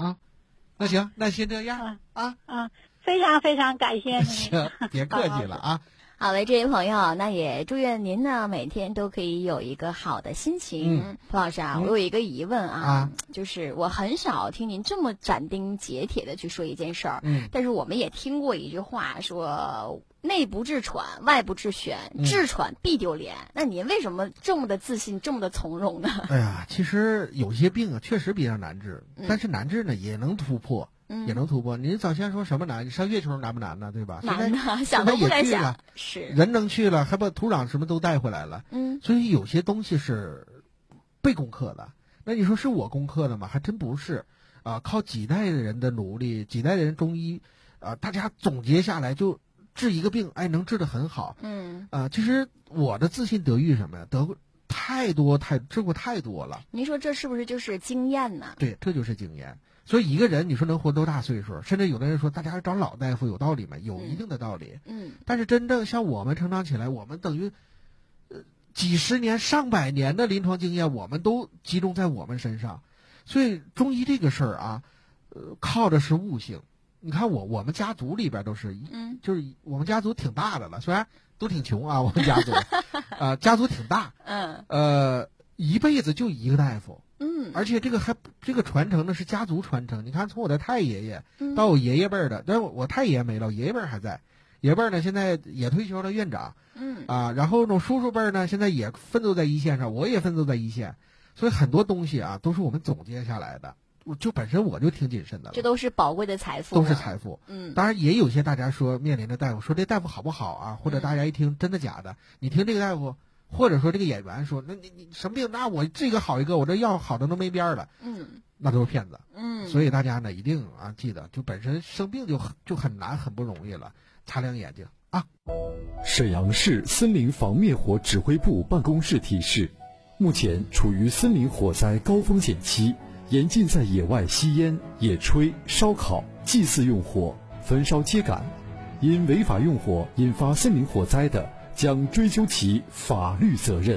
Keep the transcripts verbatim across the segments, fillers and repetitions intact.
啊。那行，那先这样啊啊，非常非常感谢你。 行，别客气了啊。 好嘞，这位朋友，那也祝愿您呢每天都可以有一个好的心情。 嗯， 蒲老师啊， 嗯、 我有一个疑问啊， 啊就是我很少听您这么斩钉截铁的去说一件事儿， 嗯， 但是我们也听过一句话说，内不治喘，外不治癣，治喘必丢脸。嗯、那您为什么这么的自信，这么的从容呢？ 哎呀，其实有些病啊，确实比较难治， 嗯、 但是难治呢也能突破。 嗯， 也能突破。您早先说什么难？上月球难不难呢？对吧？ 难呐，想都不敢想。是人能去了，还把土壤什么都带回来了。 嗯， 所以有些东西是被攻克的。那你说是我攻克的吗？还真不是。啊、呃，靠几代人的努力，几代人中医，啊、呃，大家总结下来就治一个病，哎，能治得很好。 嗯， 啊、呃，其实我的自信得益于什么呀？得过太多太治过太多了。 您说这是不是就是经验呢？ 对，这就是经验。所以一个人你说能活多大岁数，甚至有的人说大家找老大夫有道理吗？有一定的道理。 嗯， 但是真正像我们成长起来，我们等于呃几十年上百年的临床经验我们都集中在我们身上。所以中医这个事儿啊，呃靠的是悟性。你看我我们家族里边都是嗯， 就是我们家族挺大的了，虽然都挺穷啊，我们家族呃家族挺大。 嗯， 呃一辈子就一个大夫。 嗯， 而且这个还这个传承呢是家族传承。你看，从我的太爷爷到嗯我爷爷辈儿的，但是我太爷爷没了，我爷爷辈儿还在。爷爷辈儿呢现在也退休了，院长。 嗯啊，然后呢叔叔辈儿呢现在也奋斗在一线上，我也奋斗在一线。所以很多东西啊都是我们总结下来的。我就本身我就挺谨慎的了， 这都是宝贵的财富， 都是财富。 嗯， 当然也有些大家说面临的大夫说这大夫好不好啊，或者大家一听真的假的，你听这个大夫。或者说这个演员说，那你你什么病？那我这个好一个，我这药好的都没边儿了。 嗯， 那都是骗子。 嗯， 所以大家呢一定啊记得，就本身生病就很就很难很不容易了，擦亮眼睛啊。 沈阳市森林防灭火指挥部办公室提示：目前处于森林火灾高风险期，严禁在野外吸烟、野炊、烧烤、祭祀用火、焚烧秸秆，因违法用火引发森林火灾的，将追究其法律责任。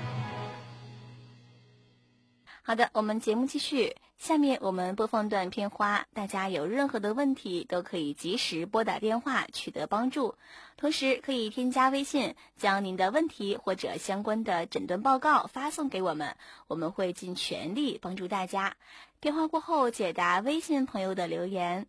好的，我们节目继续，下面我们播放段片花，大家有任何的问题都可以及时拨打电话取得帮助，同时可以添加微信，将您的问题或者相关的诊断报告发送给我们，我们会尽全力帮助大家。电话过后解答微信朋友的留言。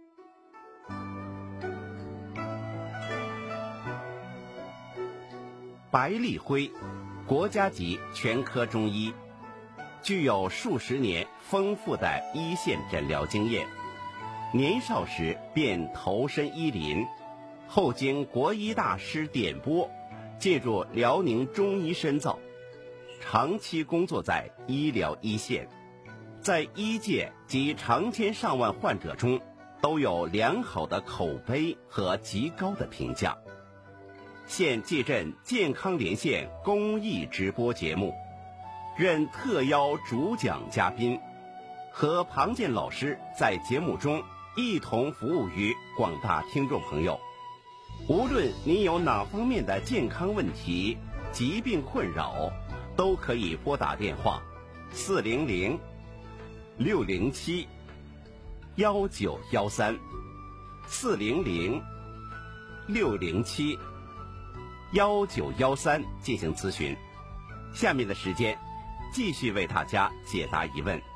白立辉，国家级全科中医，具有数十年丰富的一线诊疗经验。年少时便投身医林，后经国医大师点拨，进入辽宁中医深造，长期工作在医疗一线，在医界及成千上万患者中都有良好的口碑和极高的评价。现继任健康连线公益直播节目，任特邀主讲嘉宾，和庞健老师在节目中一同服务于广大听众朋友。无论您有哪方面的健康问题、疾病困扰，都可以拨打电话四零零六零七幺九幺三四零零六零七幺九幺三进行咨询。下面的时间继续为大家解答疑问。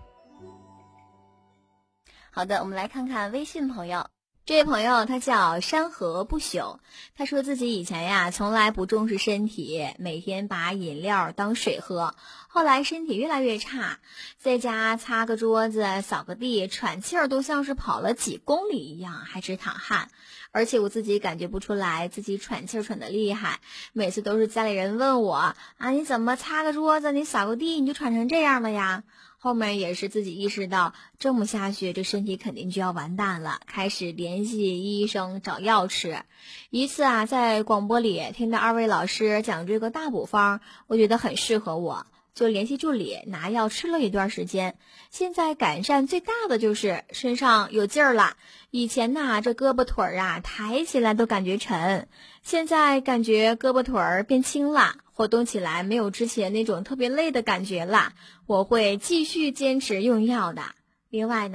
好的，我们来看看微信朋友。这位朋友他叫山河不朽，他说自己以前呀从来不重视身体，每天把饮料当水喝，后来身体越来越差，在家擦个桌子扫个地，喘气儿都像是跑了几公里一样，还直淌汗，而且我自己感觉不出来自己喘气儿喘得厉害，每次都是家里人问我啊，你怎么擦个桌子你扫个地你就喘成这样了呀？后面也是自己意识到这么下去这身体肯定就要完蛋了，开始联系医生找药吃。一次啊在广播里听到二位老师讲这个大补方，我觉得很适合我，就联系助理拿药吃了一段时间，现在改善最大的就是身上有劲儿了。以前呐这胳膊腿儿啊抬起来都感觉沉，现在感觉胳膊腿儿变轻了，活动起来没有之前那种特别累的感觉了。我会继续坚持用药的。另外呢